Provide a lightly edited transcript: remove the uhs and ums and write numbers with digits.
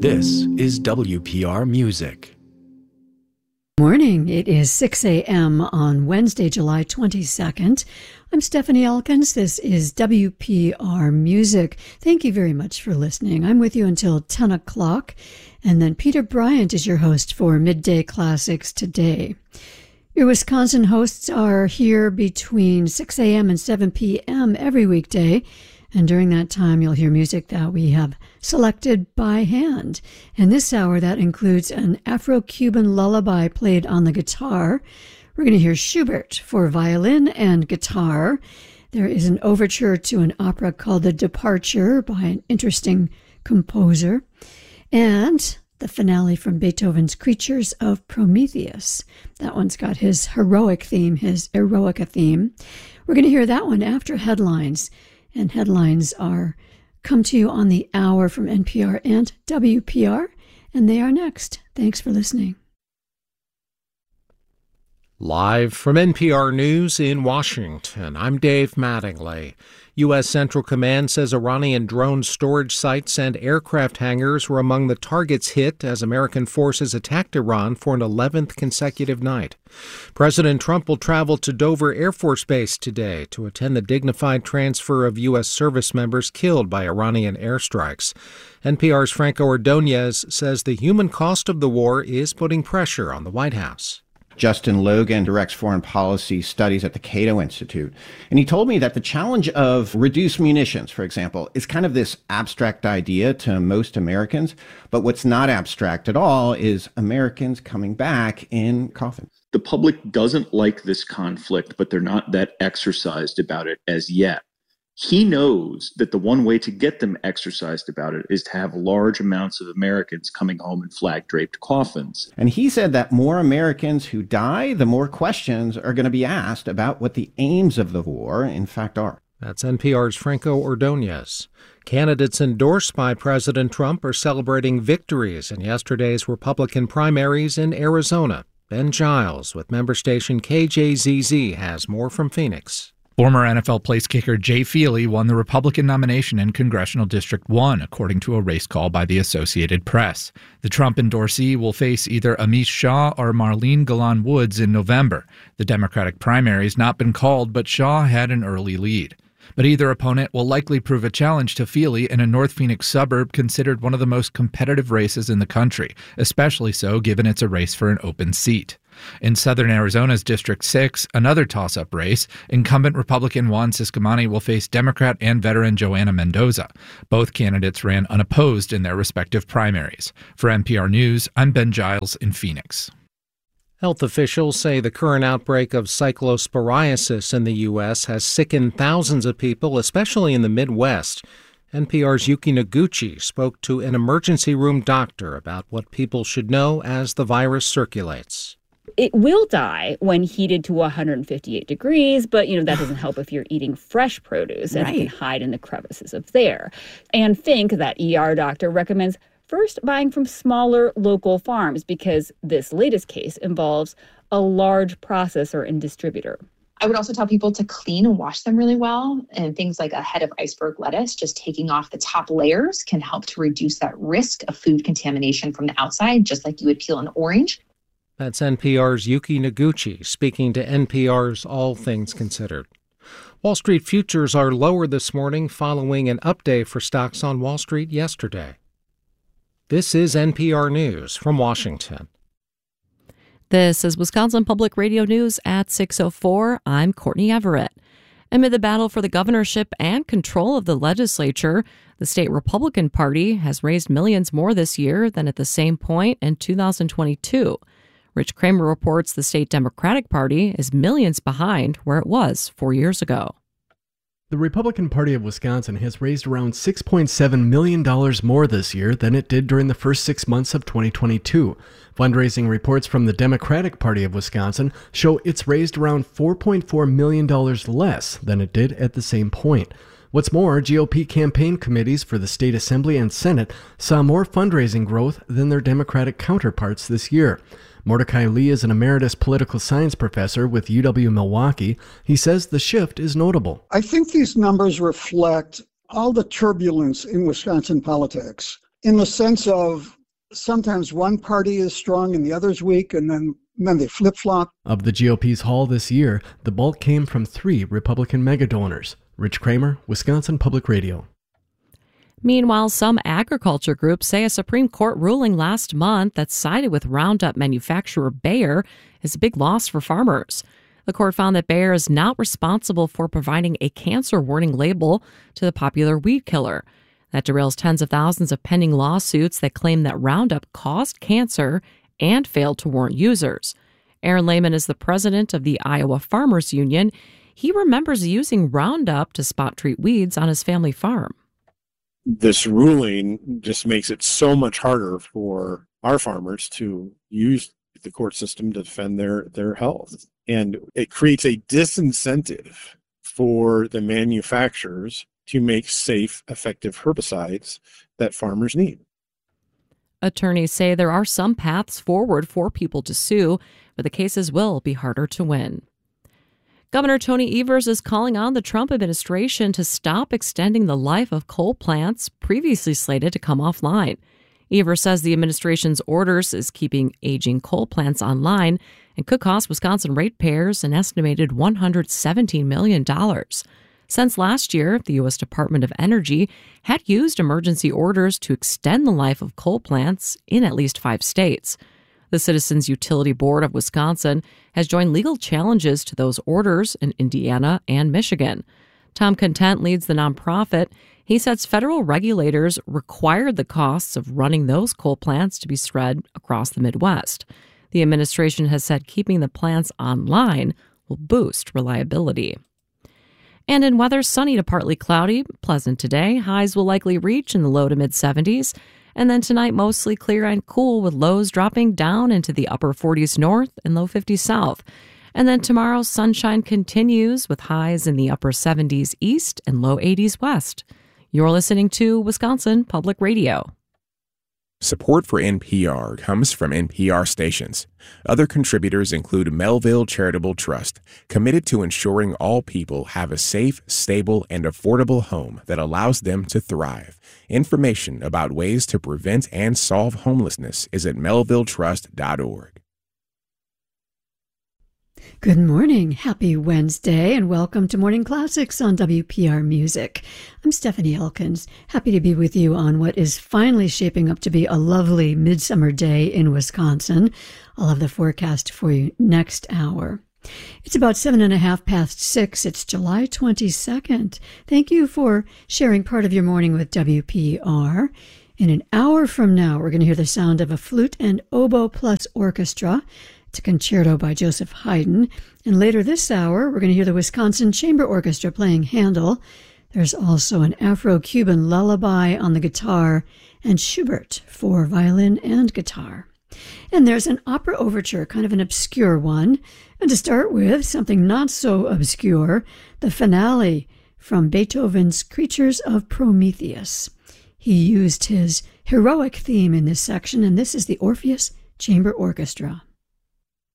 This is WPR Music. Morning. It is 6 a.m. on Wednesday, July 22nd. I'm Stephanie Elkins. This is WPR Music. Thank you very much for listening. I'm with you until 10 o'clock, and then Peter Bryant is your host for Midday Classics today. Your Wisconsin hosts are here between 6 a.m. and 7 p.m. every weekday, and during that time you'll hear music that we have selected by hand. And this hour, that includes an Afro-Cuban lullaby played on the guitar. We're going to hear Schubert for violin and guitar. There is an overture to an opera called The Departure by an interesting composer. And the finale from Beethoven's Creatures of Prometheus. That one's got his heroic theme, his eroica theme. We're going to hear that one after headlines. And headlines come to you on the hour from NPR and WPR, and they are next. Thanks for listening. Live from NPR News in Washington, I'm Dave Mattingly. U.S. Central Command says Iranian drone storage sites and aircraft hangars were among the targets hit as American forces attacked Iran for an 11th consecutive night. President Trump will travel to Dover Air Force Base today to attend the dignified transfer of U.S. service members killed by Iranian airstrikes. NPR's Franco Ordonez says the human cost of the war is putting pressure on the White House. Justin Logan directs foreign policy studies at the Cato Institute. And he told me that the challenge of reduced munitions, for example, is kind of this abstract idea to most Americans. But what's not abstract at all is Americans coming back in coffins. The public doesn't like this conflict, but they're not that exercised about it as yet. He knows that the one way to get them exercised about it is to have large amounts of Americans coming home in flag-draped coffins. And he said that more Americans who die, the more questions are going to be asked about what the aims of the war, in fact, are. That's NPR's Franco Ordonez. Candidates endorsed by President Trump are celebrating victories in yesterday's Republican primaries in Arizona. Ben Giles with member station KJZZ has more from Phoenix. Former NFL place kicker Jay Feely won the Republican nomination in Congressional District 1, according to a race call by the Associated Press. The Trump endorsee will face either Amish Shah or Marlene Galan Woods in November. The Democratic primary has not been called, but Shah had an early lead. But either opponent will likely prove a challenge to Feely in a North Phoenix suburb considered one of the most competitive races in the country, especially so given it's a race for an open seat. In southern Arizona's District 6, another toss-up race, incumbent Republican Juan Ciscomani will face Democrat and veteran Joanna Mendoza. Both candidates ran unopposed in their respective primaries. For NPR News, I'm Ben Giles in Phoenix. Health officials say the current outbreak of cyclosporiasis in the U.S. has sickened thousands of people, especially in the Midwest. NPR's Yuki Noguchi spoke to an emergency room doctor about what people should know as the virus circulates. It will die when heated to 158 degrees, but, that doesn't help if you're eating fresh produce and it can hide in the crevices of there. Anne Fink, that ER doctor, recommends first buying from smaller local farms because this latest case involves a large processor and distributor. I would also tell people to clean and wash them really well. And things like a head of iceberg lettuce, just taking off the top layers can help to reduce that risk of food contamination from the outside, just like you would peel an orange. That's NPR's Yuki Noguchi speaking to NPR's All Things Considered. Wall Street futures are lower this morning following an up day for stocks on Wall Street yesterday. This is NPR News from Washington. This is Wisconsin Public Radio News at 6:04. I'm Courtney Everett. Amid the battle for the governorship and control of the legislature, the state Republican Party has raised millions more this year than at the same point in 2022. Rich Kramer reports the state Democratic Party is millions behind where it was 4 years ago. The Republican Party of Wisconsin has raised around $6.7 million more this year than it did during the first 6 months of 2022. Fundraising reports from the Democratic Party of Wisconsin show it's raised around $4.4 million less than it did at the same point. What's more, GOP campaign committees for the state assembly and Senate saw more fundraising growth than their Democratic counterparts this year. Mordecai Lee is an emeritus political science professor with UW-Milwaukee. He says the shift is notable. I think these numbers reflect all the turbulence in Wisconsin politics. in the sense of sometimes one party is strong and the other's weak, and then they flip-flop. Of the GOP's haul this year, the bulk came from 3 Republican mega-donors. Rich Kramer, Wisconsin Public Radio. Meanwhile, some agriculture groups say a Supreme Court ruling last month that sided with Roundup manufacturer Bayer is a big loss for farmers. The court found that Bayer is not responsible for providing a cancer warning label to the popular weed killer. That derails tens of thousands of pending lawsuits that claim that Roundup caused cancer and failed to warn users. Aaron Lehman is the president of the Iowa Farmers Union. He remembers using Roundup to spot treat weeds on his family farm. This ruling just makes it so much harder for our farmers to use the court system to defend their health. And it creates a disincentive for the manufacturers to make safe, effective herbicides that farmers need. Attorneys say there are some paths forward for people to sue, but the cases will be harder to win. Governor Tony Evers is calling on the Trump administration to stop extending the life of coal plants previously slated to come offline. Evers says the administration's orders is keeping aging coal plants online and could cost Wisconsin ratepayers an estimated $117 million. Since last year, the U.S. Department of Energy had used emergency orders to extend the life of coal plants in at least 5 states. The Citizens Utility Board of Wisconsin has joined legal challenges to those orders in Indiana and Michigan. Tom Content leads the nonprofit. He says federal regulators required the costs of running those coal plants to be spread across the Midwest. The administration has said keeping the plants online will boost reliability. And in weather, sunny to partly cloudy, pleasant today. Highs will likely reach in the low to mid-70s. And then tonight, mostly clear and cool with lows dropping down into the upper 40s north and low 50s south. And then tomorrow, sunshine continues with highs in the upper 70s east and low 80s west. You're listening to Wisconsin Public Radio. Support for NPR comes from NPR stations. Other contributors include Melville Charitable Trust, committed to ensuring all people have a safe, stable, and affordable home that allows them to thrive. Information about ways to prevent and solve homelessness is at melvilletrust.org. Good morning, happy Wednesday, and welcome to Morning Classics on WPR Music. I'm Stephanie Elkins, happy to be with you on what is finally shaping up to be a lovely midsummer day in Wisconsin. I'll have the forecast for you next hour. It's about 6:07. It's July 22nd. Thank you for sharing part of your morning with WPR. In an hour from now, we're going to hear the sound of a flute and oboe plus orchestra. It's a concerto by Joseph Haydn. And later this hour, we're going to hear the Wisconsin Chamber Orchestra playing Handel. There's also an Afro-Cuban lullaby on the guitar and Schubert for violin and guitar. And there's an opera overture, kind of an obscure one. And to start with, something not so obscure, the finale from Beethoven's Creatures of Prometheus. He used his heroic theme in this section, and this is the Orpheus Chamber Orchestra.